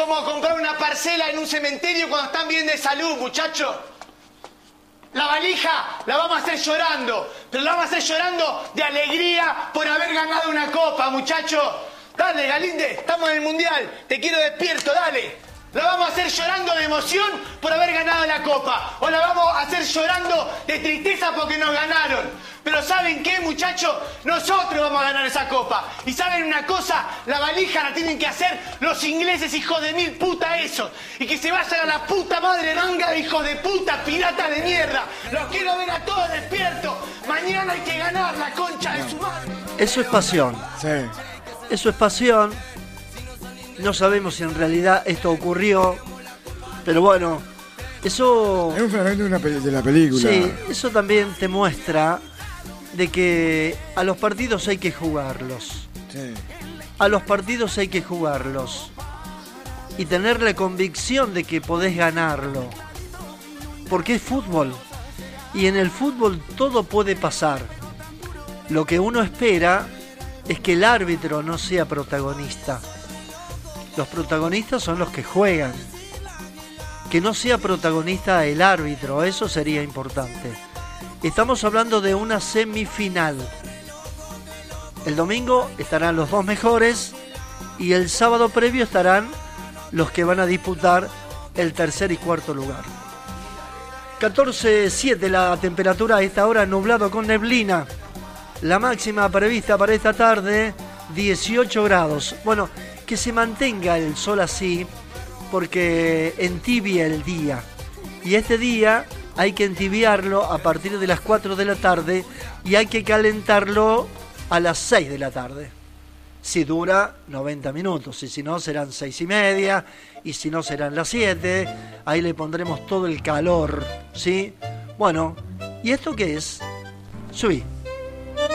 como comprar una parcela en un cementerio cuando están bien de salud, muchachos. La valija la vamos a hacer llorando, pero la vamos a hacer llorando de alegría por haber ganado una copa, muchachos. Dale, Galinde, estamos en el Mundial, te quiero despierto, dale. La vamos a hacer llorando de emoción por haber ganado la copa. O la vamos a hacer llorando de tristeza porque nos ganaron. Pero ¿saben qué, muchachos? Nosotros vamos a ganar esa copa. Y ¿saben una cosa? La valija la tienen que hacer los ingleses, hijos de mil puta esos. Y que se vayan a la puta madre manga de hijos de puta, piratas de mierda. Los quiero ver a todos despiertos. Mañana hay que ganar la concha de su madre. Eso es pasión. Sí. Eso es pasión. No sabemos si en realidad esto ocurrió, pero bueno, eso... Es un fragmento de la película. Sí, eso también te muestra de que a los partidos hay que jugarlos. Sí. A los partidos hay que jugarlos. Y tener la convicción de que podés ganarlo. Porque es fútbol. Y en el fútbol todo puede pasar. Lo que uno espera es que el árbitro no sea protagonista. Los protagonistas son los que juegan. Que no sea protagonista el árbitro, eso sería importante. Estamos hablando de una semifinal. El domingo estarán los dos mejores y el sábado previo estarán los que van a disputar el tercer y cuarto lugar. 14.7 la temperatura a esta hora, nublado con neblina. La máxima prevista para esta tarde, 18 grados. Bueno, que se mantenga el sol así porque entibia el día. Y este día hay que entibiarlo a partir de las 4 de la tarde y hay que calentarlo a las 6 de la tarde. Si dura 90 minutos, y si no serán 6:30, y si no serán las 7, ahí le pondremos todo el calor, ¿sí? Bueno, ¿y esto qué es? Subí.